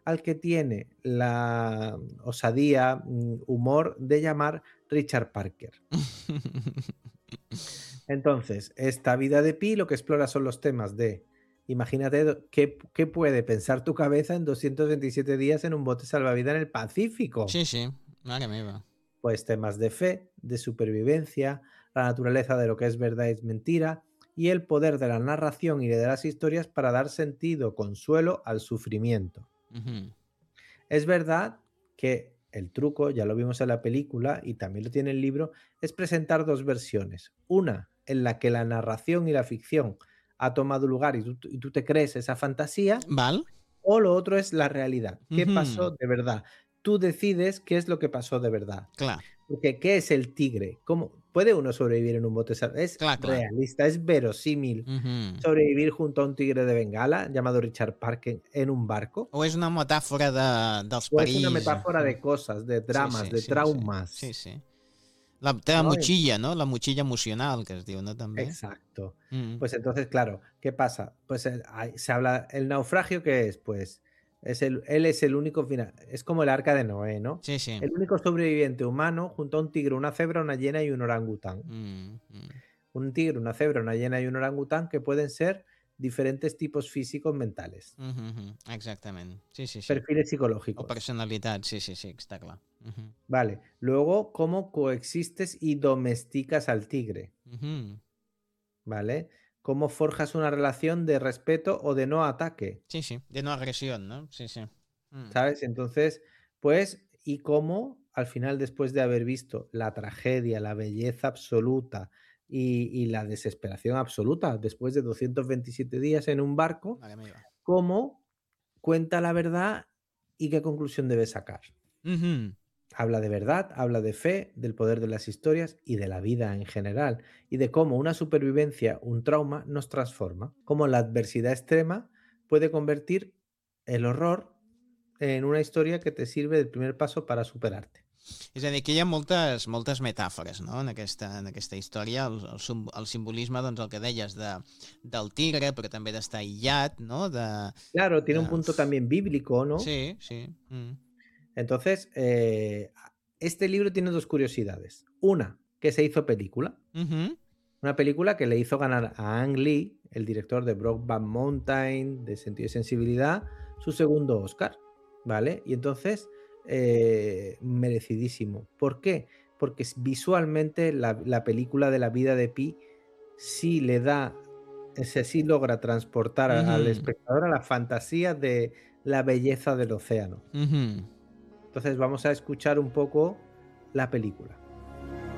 al que tiene la osadía, humor de llamar Richard Parker. Entonces, esta vida de Pi lo que explora son los temas de, imagínate qué puede pensar tu cabeza en 227 días en un bote salvavidas en el Pacífico. Sí, sí, mare meva. Pues temas de fe, de supervivencia, la naturaleza de lo que es verdad y es mentira, y el poder de la narración y de las historias para dar sentido, consuelo al sufrimiento. Ujú. Es verdad que el truco, ya lo vimos en la película y también lo tiene el libro, es presentar dos versiones. Una en la que la narración y la ficción ha tomado lugar y tú te crees esa fantasía, Val? o lo otro es la realidad. ¿Qué Ujú. pasó de verdad? Tú decides qué es lo que pasó de verdad. Clar, Porque, ¿qué es el tigre? ¿Cómo puede uno sobrevivir en un bote es clar, clar. realista, es verosímil Ujú. sobrevivir junto a un tigre de Bengala llamado Richard Parker en un barco? O és una metàfora dels ¿O es una perills. metáfora de cosas, de Sí, dramas, sí, de sí, sí. Sí, traumas? sí. La teva ¿No? motxilla, no? La motxilla emocional, que es diu, no, també? Exacto. Mm. Pues entonces, claro, ¿qué pasa? Pues, se habla el naufragio, ¿qué es? Pues, él es el único final es como el arca de Noé, ¿no? Sí, sí. El único sobreviviente humano junto a un tigre, una cebra, una hiena y un orangután. Mm, mm. Un tigre, una cebra, una hiena y un orangután que pueden ser diferentes tipos físicos mentales, Mhm, mhm. Exactament. Sí, sí, sí. perfiles O psicológicos. personalitat, sí, sí, sí, està clar. Mhm. Vale. Luego, cómo coexistes y domesticas al tigre, Mhm. ¿vale? Cómo forjas una relación de respeto o de no ataque. Sí, sí, de no agresión, ¿no? Sí, sí. Mm. ¿Sabes? Entonces, pues, y cómo al final, después de haber visto la tragedia, la belleza absoluta y la desesperación absoluta, después de 227 días en un barco, Mare meva. cómo cuenta la verdad y qué conclusión debe sacar. Mhm. Habla de verdad, habla de fe, del poder de las historias y de la vida en general, y de cómo una supervivencia, un trauma, nos transforma, cómo la adversidad extrema puede convertir el horror en una historia que te sirve del primer paso para superarte. És a dir, que hi ha moltes metàfores, no?, en aquesta història. El simbolisme, doncs, el que deies del tigre, però també d'estar aïllat, no?, Claro, tiene de... un punto también bíblico, ¿no? Sí, sí. Mm. Entonces, este libro tiene dos curiosidades. Una, que se hizo película. Mhm. Una película que le hizo ganar a Ang Lee, el director de Brokeback Mountain, de Sentido y Sensibilidad, su segundo Oscar, ¿vale? Y entonces, merecidísimo. ¿Por qué? Porque visualmente la película de la vida de Pi sí le da, ese sí logra transportar al Mhm. espectador a la fantasía de la belleza del océano. Mhm. Entonces vamos a escuchar un poco la película.